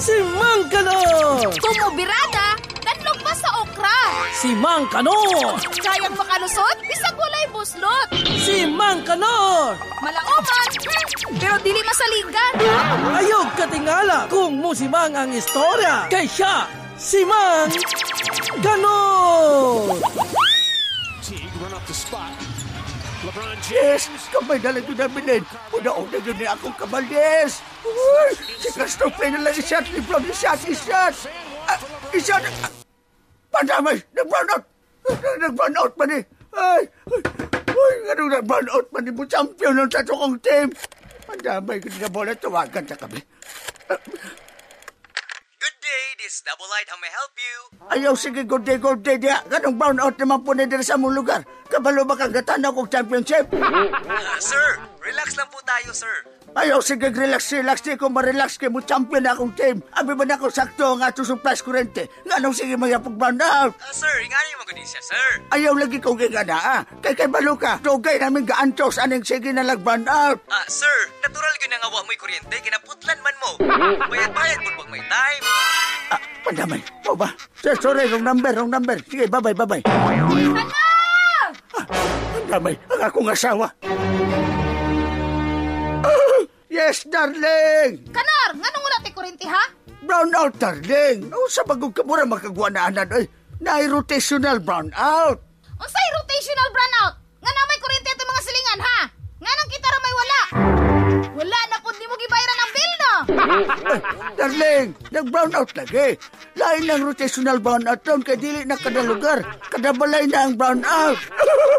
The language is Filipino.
Si Mang Kanor! Tumubirada, danlog pa sa okra. Si Mang Kanor! Kayang makalusot, bisag walay buslot. Si Mang Kanor! Malaoman, pero dili masalingan. Ayog katingala kung musimang ang istorya. Kay siya, si Mang Kanor! Run up the spot. LeBron Yes, James. kamay na lang yun namin din. Punaon na yun ni akong kabaldes. Uy, si Castro play na lang i-shot. Lebron, i-shot. I-shot. Pandamay, nag-brown out. Nag-brown out pa ni. Ay, ganun nag-brown out pa ni mo. Champion ng tatokong team. Pandamay, kung na bola, tawagan sa kami. Good day, this is Double Light. How may I help you? Ayaw, sige, good day diya. Ganong brown out naman po na din sa mong lugar. Kabalo ba kang gatan akong championship? Sir, relax lang po tayo, sir. Ayaw, sige, relax. Di ko ma-relax kay mo champion na akong team. Abi ba na ako sakto nga ito supplies kurente? Ganong sige mayapag brown out. Sir, ingani mo gani siya, sir. Ayaw lagi kong gigana, ah. Kay balo ka. Dugay namin gaantos aning sige na lag-brown out. Sir, natural yun ang awa mo'y kuryente. Kinaputlan man mo. Bayad-bayad mo pag may time. Pandamay. O ba? Sir, sorry, wrong number. Sige, bye-bye. Pandamay, ang akong asawa. Yes, darling! Kanor, nganong wala ti kurinti ha? Brown out, darling. Sa bagong kamura magkagawa na anan, ay. Na-rotational brown out. Unsay rotational brownout? Nga na may kuryente ito mga silingan ha? Nganong kita ra may wala? Wala na po di mo gibayaran ang bill no? Darling, nag-brown out lagi. Lain ng rotational brown out doon kay dili na kada lugar. Kada balay na ang brown out.